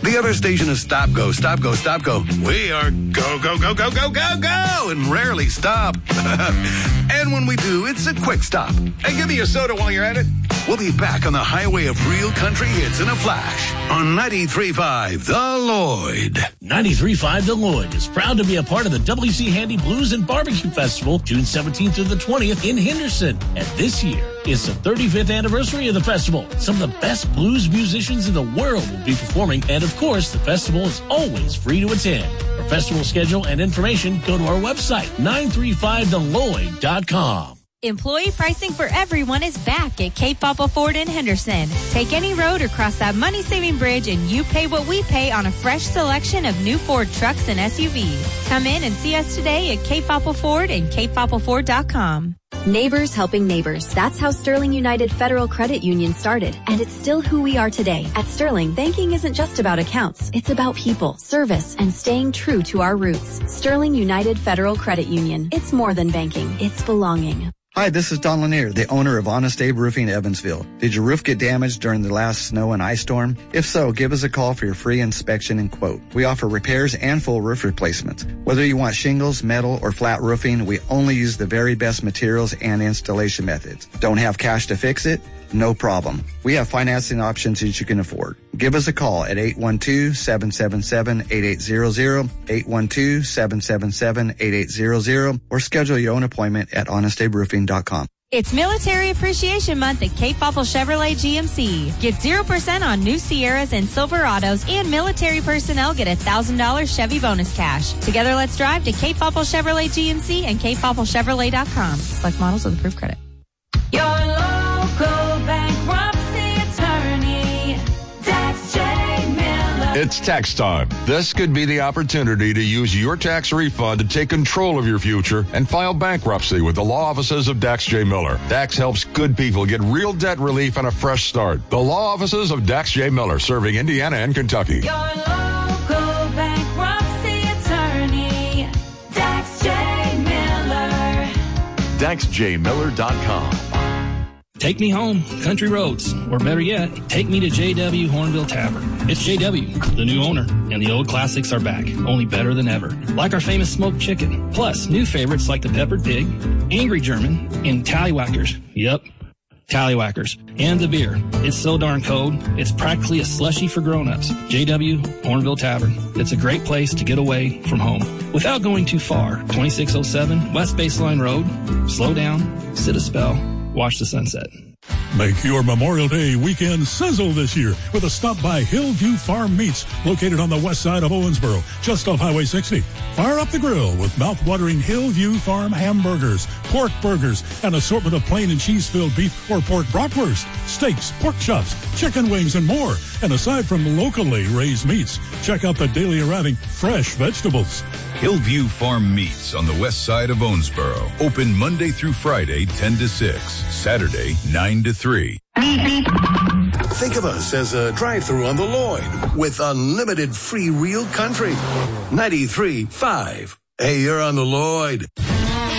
The other station is stop, go, stop, go, stop, go. We are go, go, go, go, go, go, go, and rarely stop. And when we do, it's a quick stop. And give me a soda while you're at it. We'll be back on the highway of real country hits in a flash on 93.5 The Lloyd. 93.5 The Lloyd is proud to be a part of the W.C. Handy Blues and Barbecue Festival, June 17th through the 20th in Henderson. And this year is the 35th anniversary of the festival. Some of the best blues musicians in the world will be performing. And of course, the festival is always free to attend. For festival schedule and information, go to our website, 935thelloyd.com. Employee pricing for everyone is back at Cape Papa Ford in Henderson. Take any road or cross that money-saving bridge and you pay what we pay on a fresh selection of new Ford trucks and SUVs. Come in and see us today at Cape Papa Ford and CapePapaFord.com. Neighbors helping neighbors. That's how Sterling United Federal Credit Union started, and it's still who we are today. At Sterling, banking isn't just about accounts. It's about people, service, and staying true to our roots. Sterling United Federal Credit Union. It's more than banking. It's belonging. Hi, this is Don Lanier, the owner of Honest Abe Roofing Evansville. Did your roof get damaged during the last snow and ice storm? If so, give us a call for your free inspection and quote. We offer repairs and full roof replacements. Whether you want shingles, metal, or flat roofing, we only use the very best materials and installation methods. Don't have cash to fix it? No problem. We have financing options that you can afford. Give us a call at 812-777-8800, 812-777-8800, or schedule your own appointment at honestaberoofing.com. It's Military Appreciation Month at Cape Popple Chevrolet GMC. Get 0% on new Sierras and Silverados, and military personnel get $1,000 Chevy bonus cash. Together, let's drive to Cape Popple Chevrolet GMC and CapePoppleChevrolet.com. Select models with approved credit. Your local bankruptcy attorney, Dax J. Miller. It's tax time. This could be the opportunity to use your tax refund to take control of your future and file bankruptcy with the law offices of Dax J. Miller. Dax helps good people get real debt relief and a fresh start. The law offices of Dax J. Miller, serving Indiana and Kentucky. Your local bankruptcy attorney, Dax J. Miller. DaxJMiller.com. Take me home, country roads, or better yet, take me to JW Hornville Tavern. It's JW, the new owner, and the old classics are back, only better than ever. Like our famous smoked chicken, plus new favorites like the peppered pig, Angry German, and Tallywhackers. Yep, Tallywhackers. And the beer. It's so darn cold, it's practically a slushie for grown-ups. JW Hornville Tavern. It's a great place to get away from home without going too far. 2607 West Baseline Road. Slow down, sit a spell, watch the sunset. Make your Memorial Day weekend sizzle this year with a stop by Hillview Farm Meats, located on the west side of Owensboro, just off Highway 60. Fire up the grill with mouth-watering Hillview Farm hamburgers, pork burgers, an assortment of plain and cheese-filled beef or pork bratwurst, steaks, pork chops, chicken wings, and more. And aside from locally raised meats, check out the daily arriving fresh vegetables. Hillview Farm Meats on the west side of Owensboro. Open Monday through Friday, 10 to 6. Saturday, 9 to 3. Think of us as a drive-thru on the Lloyd with unlimited free real country. 93.5. Hey, you're on the Lloyd.